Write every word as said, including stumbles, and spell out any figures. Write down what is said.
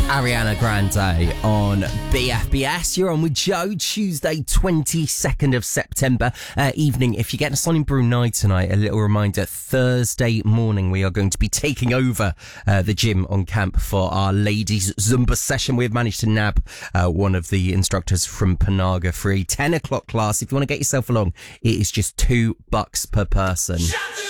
Ariana Grande on B F B S. You're on with Joe, Tuesday, twenty-second of September uh, evening. If you're getting us on in Brunei tonight, a little reminder, Thursday morning we are going to be taking over uh, the gym on camp for our ladies Zumba session. We've managed to nab uh, one of the instructors from Panaga for a ten o'clock class. If you want to get yourself along, it is just two bucks per person.